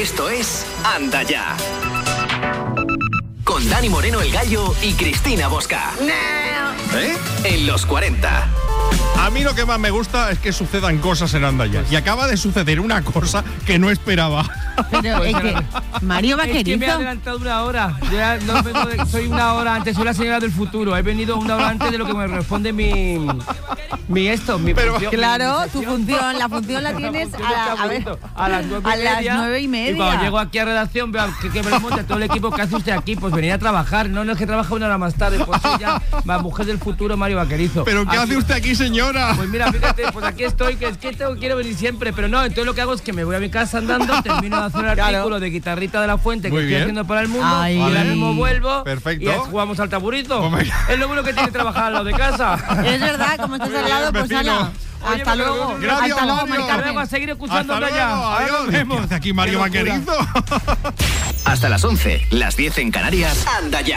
Esto es Anda Ya. Con Dani Moreno el Gallo y Cristina Bosca. En los 40. A mí lo que más me gusta es que sucedan cosas en Anda Ya. Y acaba de suceder una cosa que no esperaba. Pero es que Mario Vaquerizo. Es que me he adelantado una hora. Yo ya no vengo soy una hora antes, soy la señora del futuro. He venido una hora antes de lo que me responde mi función. Claro, tu función, la función la tienes a las 9:30. Y cuando llego aquí a redacción, veo que me monta todo el equipo que hace usted aquí, pues venir a trabajar. No es que trabaja una hora más tarde, pues soy ya la mujer del futuro, Mario Vaquerizo. ¿Pero qué hace usted aquí, señora? Pues mira, fíjate, pues aquí estoy, quiero venir siempre, pero no, entonces lo que hago es que me voy a mi casa andando, termino de hacer un artículo de Guitarrita de la Fuente que estoy haciendo para el mundo, y ahora mismo vuelvo. Perfecto. Y jugamos al taburito. Es lo bueno que tiene trabajar al lado de casa. Es verdad, como estás al lado, pues hala. Hasta luego. Gracias, Hasta luego, a seguir escuchando Hasta ya. luego, adiós. Vemos aquí Mario Vaquerizo. Hasta las 11, las 10 en Canarias. Anda Ya.